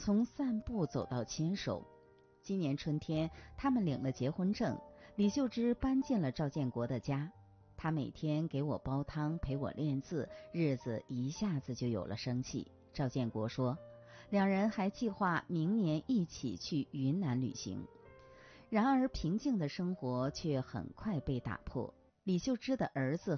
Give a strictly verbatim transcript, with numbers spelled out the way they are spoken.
从散步走到牵手。今年春天，他们领了结婚证，李秀芝搬进了赵建国的家。他每天给我煲汤，陪我练字，日子一下子就有了生气。赵建国说，两人还计划明年一起去云南旅行。然而平静的生活却很快被打破。李秀芝的儿子